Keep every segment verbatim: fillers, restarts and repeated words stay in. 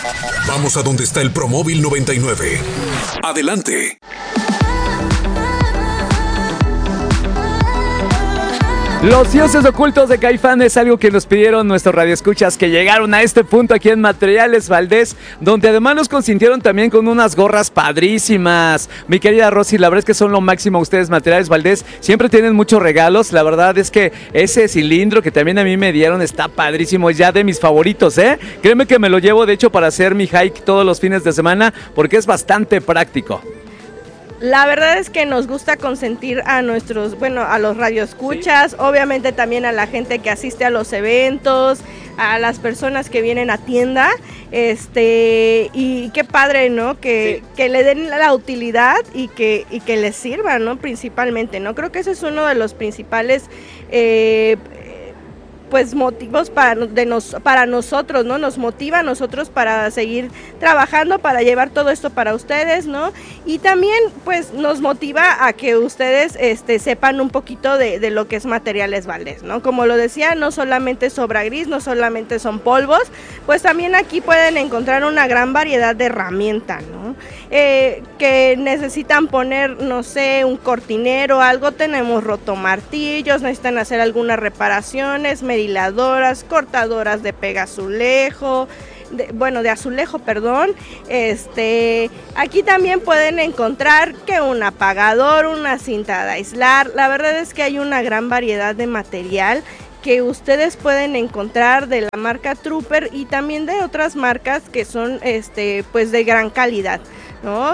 Vamos a donde está el Promóvil noventa y nueve. Adelante. Los dioses ocultos de Caifán es algo que nos pidieron nuestros radioescuchas que llegaron a este punto aquí en Materiales Valdés, donde además nos consintieron también con unas gorras padrísimas. Mi querida Rosy, la verdad es que son lo máximo ustedes, Materiales Valdés. Siempre tienen muchos regalos. La verdad es que ese cilindro que también a mí me dieron está padrísimo. Es ya de mis favoritos, ¿eh? Créeme que me lo llevo, de hecho, para hacer mi hike todos los fines de semana porque es bastante práctico. La verdad es que nos gusta consentir a nuestros, bueno, a los radioescuchas, sí. Obviamente también a la gente que asiste a los eventos, a las personas que vienen a tienda, este, y qué padre, ¿no? Que, sí. que le den la utilidad y que, y que les sirva, ¿no? Principalmente, ¿no? Creo que ese es uno de los principales eh, pues motivos para, de nos, para nosotros, ¿no? Nos motiva a nosotros para seguir trabajando, para llevar todo esto para ustedes, ¿no? Y también, pues, nos motiva a que ustedes este, sepan un poquito de, de lo que es Materiales Valdés, ¿no? Como lo decía, no solamente es obra gris, no solamente son polvos, pues también aquí pueden encontrar una gran variedad de herramientas, ¿no? Eh, que necesitan poner, no sé, un cortinero, algo, tenemos rotomartillos, necesitan hacer algunas reparaciones, mediladoras, cortadoras de pega azulejo, de, bueno, de azulejo, perdón. Este, aquí también pueden encontrar que un apagador, una cinta de aislar. La verdad es que hay una gran variedad de material que ustedes pueden encontrar de la marca Trooper y también de otras marcas que son este pues de gran calidad, ¿no?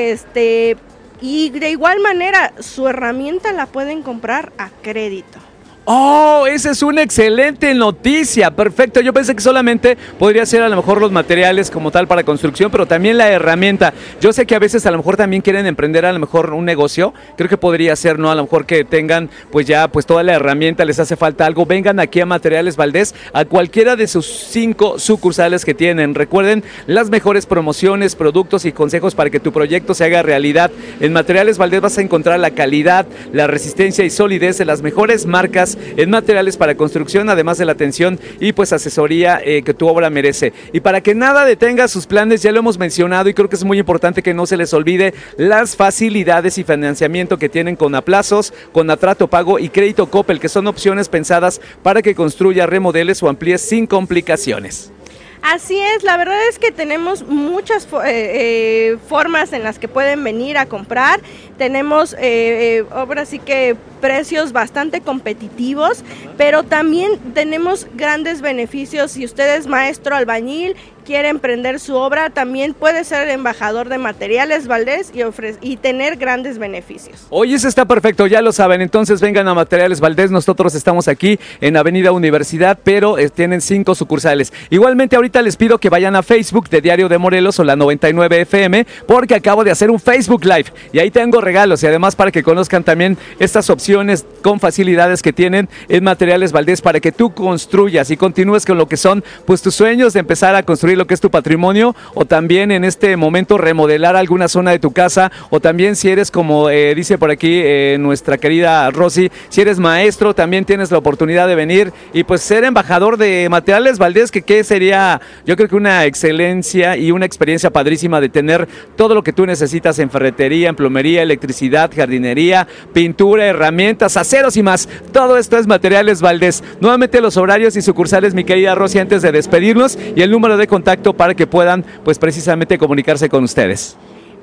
Este, y de igual manera su herramienta la pueden comprar a crédito. ¡Oh! Esa es una excelente noticia. Perfecto. Yo pensé que solamente podría ser a lo mejor los materiales como tal para construcción, pero también la herramienta. Yo sé que a veces a lo mejor también quieren emprender a lo mejor un negocio. Creo que podría ser, ¿no? A lo mejor que tengan pues ya pues toda la herramienta, les hace falta algo. Vengan aquí a Materiales Valdés, a cualquiera de sus cinco sucursales que tienen. Recuerden las mejores promociones, productos y consejos para que tu proyecto se haga realidad. En Materiales Valdés vas a encontrar la calidad, la resistencia y solidez de las mejores marcas en materiales para construcción, además de la atención y pues asesoría eh, que tu obra merece. Y para que nada detenga sus planes, ya lo hemos mencionado y creo que es muy importante que no se les olvide las facilidades y financiamiento que tienen con aplazos, con atrato pago y crédito Coppel, que son opciones pensadas para que construya, remodeles o amplíes sin complicaciones. Así es, la verdad es que tenemos muchas eh, eh, formas en las que pueden venir a comprar. Tenemos eh, eh, ahora sí que precios bastante competitivos, pero también tenemos grandes beneficios. Si usted es maestro albañil, quiere emprender su obra, también puede ser embajador de Materiales Valdés y, ofrece, y tener grandes beneficios. Oye, eso está perfecto, ya lo saben. Entonces vengan a Materiales Valdés. Nosotros estamos aquí en Avenida Universidad, pero eh, tienen cinco sucursales. Igualmente ahorita les pido que vayan a Facebook de Diario de Morelos o la noventa y nueve F M, porque acabo de hacer un Facebook Live y ahí tengo regalos y además para que conozcan también estas opciones con facilidades que tienen en Materiales Valdés para que tú construyas y continúes con lo que son pues tus sueños de empezar a construir lo que es tu patrimonio, o también en este momento remodelar alguna zona de tu casa, o también si eres como eh, dice por aquí eh, nuestra querida Rosy, si eres maestro también tienes la oportunidad de venir y pues ser embajador de Materiales Valdés, que qué sería, yo creo que una excelencia y una experiencia padrísima de tener todo lo que tú necesitas en ferretería, en plomería, electricidad, jardinería, pintura, herramientas, aceros y más. Todo esto es Materiales Valdés. Nuevamente los horarios y sucursales, mi querida Rosy, antes de despedirnos, y el número de contacto para que puedan pues precisamente comunicarse con ustedes.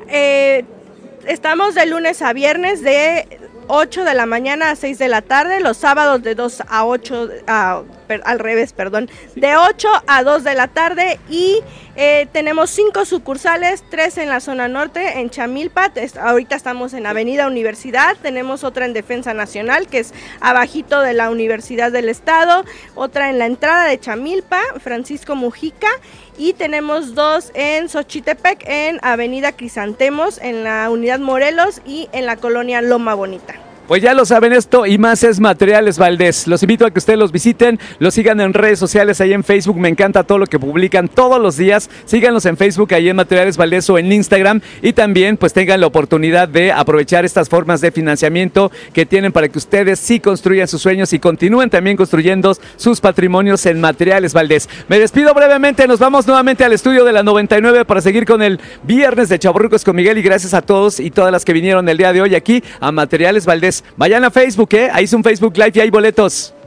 Eh, estamos de lunes a viernes de ocho de la mañana a seis de la tarde, los sábados de dos a ocho, a, per, al revés, perdón, de ocho a dos de la tarde, y eh, tenemos cinco sucursales, tres en la zona norte, en Chamilpa, es, ahorita estamos en Avenida Universidad, tenemos otra en Defensa Nacional, que es abajito de la Universidad del Estado, otra en la entrada de Chamilpa, Francisco Mujica, y tenemos dos en Xochitepec, en Avenida Crisantemos, en la Unidad Morelos y en la colonia Loma Bonita. Pues ya lo saben, esto y más es Materiales Valdés. Los invito a que ustedes los visiten, los sigan en redes sociales, ahí en Facebook. Me encanta todo lo que publican todos los días. Síganlos en Facebook, ahí en Materiales Valdés o en Instagram. Y también pues tengan la oportunidad de aprovechar estas formas de financiamiento que tienen para que ustedes sí construyan sus sueños y continúen también construyendo sus patrimonios en Materiales Valdés. Me despido brevemente, nos vamos nuevamente al estudio de la noventa y nueve para seguir con el viernes de Chavorrucos con Miguel. Y gracias a todos y todas las que vinieron el día de hoy aquí a Materiales Valdés. Vayan a Facebook, ¿eh? Ahí es un Facebook Live y hay boletos.